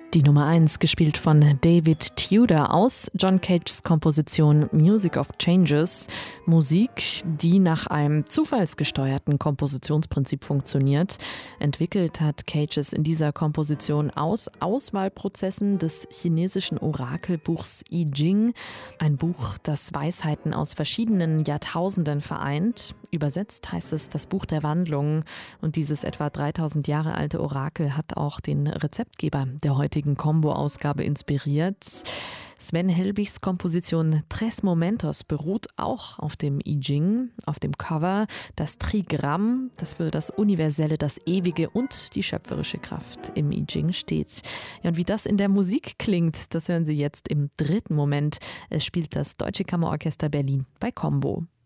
Die Nummer 1, gespielt von David Tudor aus John Cages Komposition Music of Changes. Musik, die nach einem zufallsgesteuerten Kompositionsprinzip funktioniert. Entwickelt hat Cages in dieser Komposition aus Auswahlprozessen des chinesischen Orakelbuchs I Ching. Ein Buch, das Weisheiten aus verschiedenen Jahrtausenden vereint. Übersetzt heißt es das Buch der Wandlungen. Und dieses etwa 3000 Jahre alte Orakel hat auch den Rezeptgeber der heutigen Combo-Ausgabe inspiriert. Sven Helbigs Komposition Tres Momentos beruht auch auf dem I Ching, auf dem Cover. Das Trigramm, das für das Universelle, das Ewige und die schöpferische Kraft im I Ching steht. Ja, und wie das in der Musik klingt, das hören Sie jetzt im dritten Moment. Es spielt das Deutsche Kammerorchester Berlin bei Combo.